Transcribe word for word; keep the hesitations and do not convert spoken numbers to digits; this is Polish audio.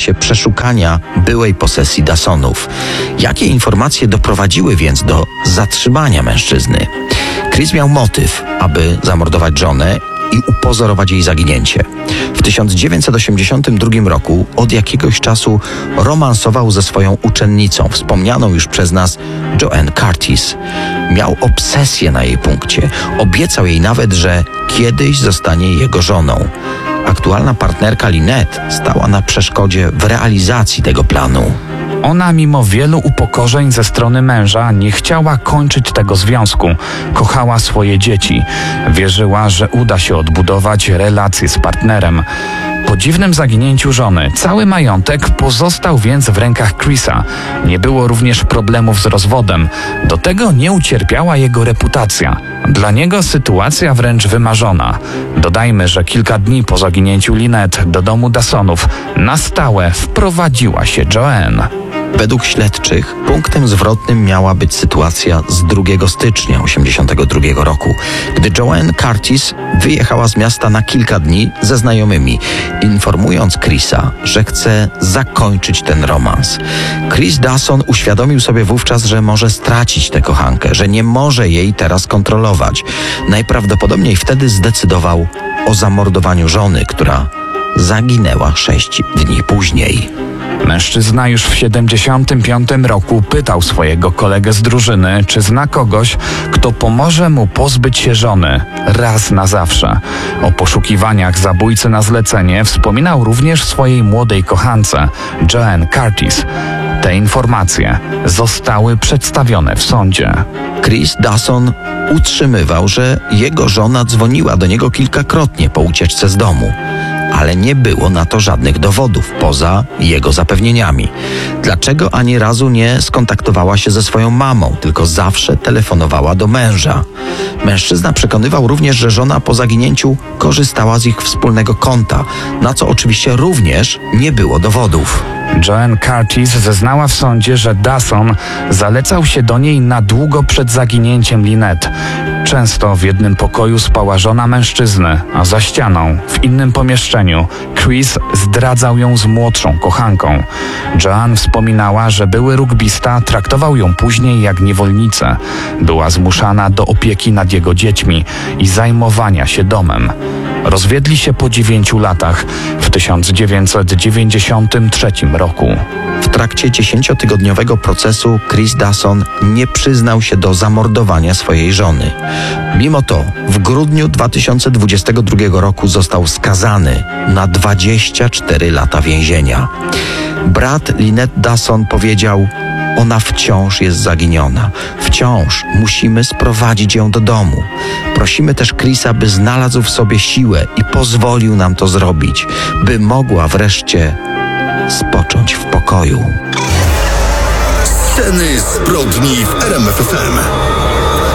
procesie przeszukania byłej posesji Dawsonów. Jakie informacje doprowadziły więc do zatrzymania mężczyzny? Chris miał motyw, aby zamordować żonę i upozorować jej zaginięcie. W tysiąc dziewięćset osiemdziesiątym drugim roku od jakiegoś czasu romansował ze swoją uczennicą, wspomnianą już przez nas Joanne Curtis. Miał obsesję na jej punkcie. Obiecał jej nawet, że kiedyś zostanie jego żoną. Aktualna partnerka Lynette stała na przeszkodzie w realizacji tego planu. Ona mimo wielu upokorzeń ze strony męża nie chciała kończyć tego związku. Kochała swoje dzieci. Wierzyła, że uda się odbudować relacje z partnerem. Po dziwnym zaginięciu żony cały majątek pozostał więc w rękach Chrisa. Nie było również problemów z rozwodem. Do tego nie ucierpiała jego reputacja. Dla niego sytuacja wręcz wymarzona. Dodajmy, że kilka dni po zaginięciu Lynette do domu Dawsonów na stałe wprowadziła się Joanne. Według śledczych punktem zwrotnym miała być sytuacja z drugiego stycznia tysiąc dziewięćset osiemdziesiątego drugiego roku, gdy Joanne Curtis wyjechała z miasta na kilka dni ze znajomymi, informując Chrisa, że chce zakończyć ten romans. Chris Dawson uświadomił sobie wówczas, że może stracić tę kochankę, że nie może jej teraz kontrolować. Najprawdopodobniej wtedy zdecydował o zamordowaniu żony, która zaginęła sześć dni później. Mężczyzna już w siedemdziesiątym piątym roku pytał swojego kolegę z drużyny, czy zna kogoś, kto pomoże mu pozbyć się żony raz na zawsze. O poszukiwaniach zabójcy na zlecenie wspominał również swojej młodej kochance, Joanne Curtis. Te informacje zostały przedstawione w sądzie. Chris Dawson utrzymywał, że jego żona dzwoniła do niego kilkakrotnie po ucieczce z domu, ale nie było na to żadnych dowodów poza jego zapewnieniami. Dlaczego ani razu nie skontaktowała się ze swoją mamą, tylko zawsze telefonowała do męża? Mężczyzna przekonywał również, że żona po zaginięciu korzystała z ich wspólnego konta, na co oczywiście również nie było dowodów. Joanne Curtis zeznała w sądzie, że Dawson zalecał się do niej na długo przed zaginięciem Lynette. Często w jednym pokoju spała żona mężczyzny, a za ścianą, w innym pomieszczeniu, Chris zdradzał ją z młodszą kochanką. Joanne wspominała, że były rugbista traktował ją później jak niewolnicę. Była zmuszana do opieki nad jego dziećmi i zajmowania się domem. Rozwiedli się po dziewięciu latach w tysiąc dziewięćset dziewięćdziesiątym trzecim roku. W trakcie dziesięciotygodniowego procesu Chris Dawson nie przyznał się do zamordowania swojej żony. Mimo to w grudniu dwa tysiące dwudziestego drugiego roku został skazany na dwadzieścia cztery lata więzienia. Brat Lynette Dawson powiedział: ona wciąż jest zaginiona. Wciąż musimy sprowadzić ją do domu. Prosimy też Chrisa, by znalazł w sobie siłę i pozwolił nam to zrobić, by mogła wreszcie spocząć w pokoju. Sceny zbrodni w R M F F M.